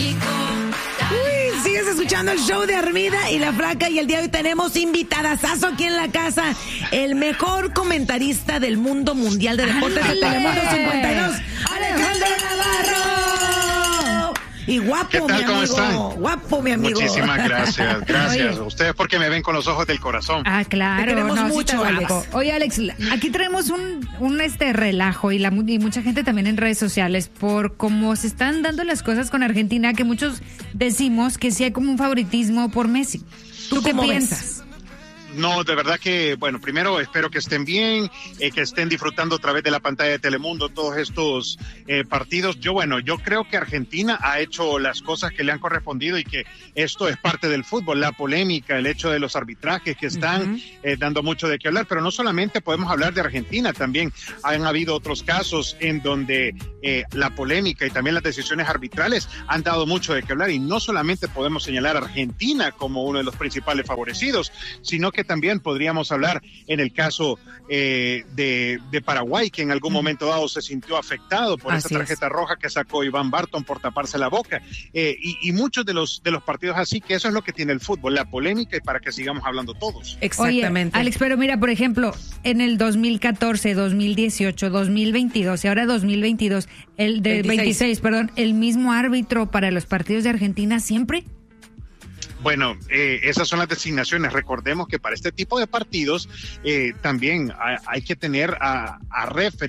Uy, sigues escuchando el show de Armida y la Flaca, y el día de hoy tenemos invitadazazo aquí en la casa, el mejor comentarista del mundo mundial de deportes de Telemundo 52, Alejandro Navarro. Y guapo, ¿qué tal? mi amigo. ¿Cómo están? Guapo, mi amigo. Muchísimas gracias, gracias. Oye. Ustedes porque me ven con los ojos del corazón. Ah, claro. Te queremos sí mucho, te Alex. guapo. Oye, Alex, aquí traemos un relajo y mucha gente también en redes sociales por cómo se están dando las cosas con Argentina, que muchos decimos que sí hay como un favoritismo por Messi. ¿Tú qué cómo piensas? No, de verdad que, bueno, primero espero que estén bien, que estén disfrutando a través de la pantalla de Telemundo todos estos partidos. Yo creo que Argentina ha hecho las cosas que le han correspondido y que esto es parte del fútbol, la polémica, el hecho de los arbitrajes que están dando mucho de qué hablar, pero no solamente podemos hablar de Argentina, también han habido otros casos en donde la polémica y también las decisiones arbitrales han dado mucho de qué hablar, y no solamente podemos señalar a Argentina como uno de los principales favorecidos, sino que también podríamos hablar en el caso de Paraguay, que en algún momento dado se sintió afectado por esa tarjeta roja que sacó Iván Barton por taparse la boca, y muchos de los partidos así, que eso es lo que tiene el fútbol, la polémica, y para que sigamos hablando todos. Exactamente. Oye, Alex, pero mira, por ejemplo, en el 2014, 2018, 2022 y ahora 2022, el de 26, perdón, el mismo árbitro para los partidos de Argentina siempre. Bueno, esas son las designaciones. Recordemos que para este tipo de partidos también hay que tener a referees